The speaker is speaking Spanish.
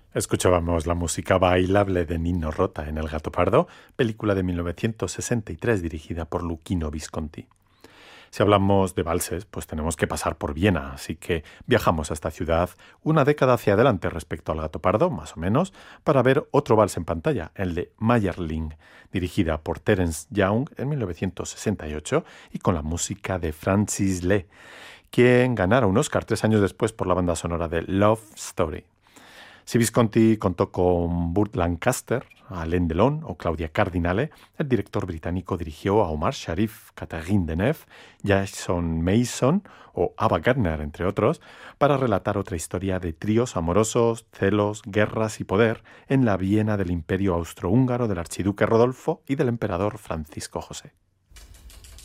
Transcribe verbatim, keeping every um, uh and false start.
Escuchábamos la música bailable de Nino Rota en El gato pardo, película de mil novecientos sesenta y tres dirigida por Luchino Visconti. Si hablamos de valses, pues tenemos que pasar por Viena, así que viajamos a esta ciudad una década hacia adelante respecto al gato pardo, más o menos, para ver otro vals en pantalla, el de Mayerling, dirigida por Terence Young en mil novecientos sesenta y ocho y con la música de Francis Lee, quien ganara un Oscar tres años después por la banda sonora de Love Story. Si Visconti contó con Burt Lancaster, Alain Delon o Claudia Cardinale, el director británico dirigió a Omar Sharif, Catherine Deneuve, Jason Mason o Ava Gardner, entre otros, para relatar otra historia de tríos amorosos, celos, guerras y poder en la Viena del Imperio Austrohúngaro del archiduque Rodolfo y del emperador Francisco José.